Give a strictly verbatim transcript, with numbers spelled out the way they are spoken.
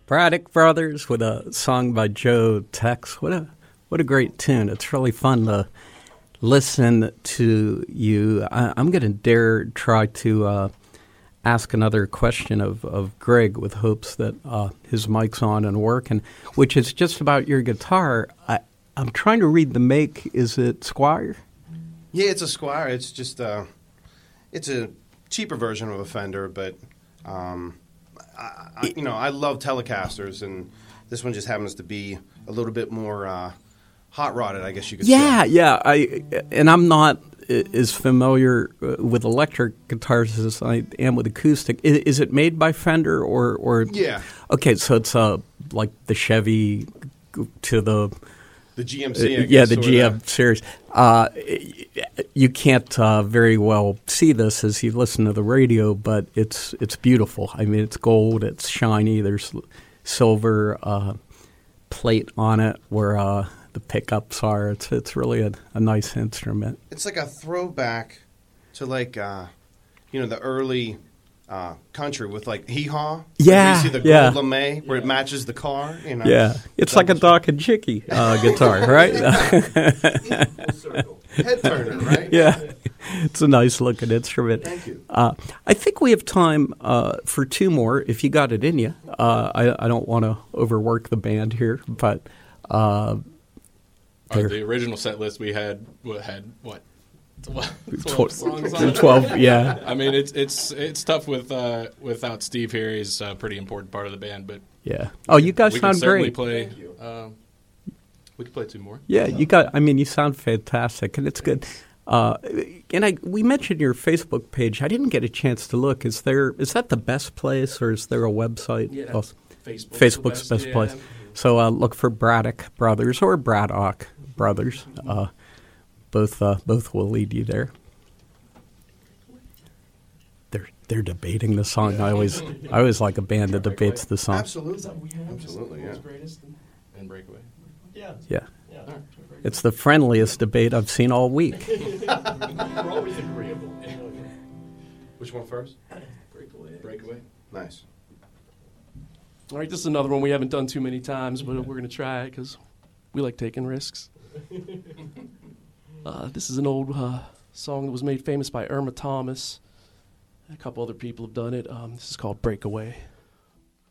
Braddock Brothers with a song by Joe Tex. What a what a great tune. It's really fun to listen to you. I, I'm going to dare try to uh, ask another question of, of Greg with hopes that uh, his mic's on and working, which is just about your guitar. I, I'm trying to read the make. Is it Squire? Yeah, it's a Squire. It's just uh, it's a cheaper version of a Fender, but um, I, I, you know, I love Telecasters, and this one just happens to be a little bit more uh, hot rodded, I guess you could yeah, say. Yeah, yeah. I and I'm not as familiar with electric guitars as I am with acoustic. Is, is it made by Fender or or? Yeah. Okay, so it's uh like the Chevy to the. The G M C, I uh, yeah, guess, the G M the... series. Uh, you can't uh, very well see this as you listen to the radio, but it's it's beautiful. I mean, it's gold, it's shiny. There's silver uh, plate on it where uh, the pickups are. It's it's really a, a nice instrument. It's like a throwback to like uh, you know the early. Uh, country with like hee haw. Yeah, you see the yeah. gold lame where it matches the car. You know, yeah, it's like a Doc and Chicky uh, guitar, right? Head turner, right? Yeah, it's a nice looking instrument. Thank you. Uh, I think we have time uh, for two more. If you got it in you, uh, I, I don't want to overwork the band here, but uh, Our, the original set list we had what, had what. twelve, twelve songs on it. twelve, yeah. I mean, it's it's it's tough with uh, without Steve here. He's a pretty important part of the band, but yeah. Oh, you guys we sound can certainly great. Play, um, we could play two more. Yeah, you got. I mean, you sound fantastic, and it's good. Uh, and I, we mentioned your Facebook page. I didn't get a chance to look. Is there? Is that the best place, or is there a website? Yeah, oh, Facebook's, Facebook's the best best, yeah. place. So uh, look for Braddock Brothers or Braddock Brothers. Uh, both uh, both will lead you there. They're they're debating the song. I always I always like a band that debates the song. Absolutely, absolutely, yeah. And Breakaway. Yeah. Yeah, it's the friendliest debate I've seen all week. We're always agreeable. Which one first? Breakaway. Breakaway. Nice. All right, this is another one we haven't done too many times, but we're going to try it because we like taking risks. Uh, this is an old uh, song that was made famous by Irma Thomas. A couple other people have done it. Um, this is called Breakaway.